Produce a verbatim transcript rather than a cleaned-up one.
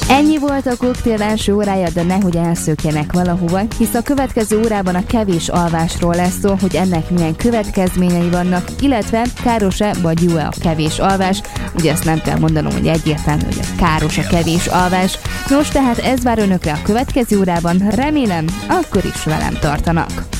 Ennyi volt a koktél első órája, de nehogy elszökjenek valahova, hisz a következő órában a kevés alvásról lesz szó, hogy ennek milyen következményei vannak, illetve káros-e vagy jó-e a kevés alvás. Ugye ezt nem kell mondanom, hogy egyértelmű, hogy a káros a kevés alvás. Nos, tehát ez vár önökre a következő órában, remélem, akkor is velem tartanak.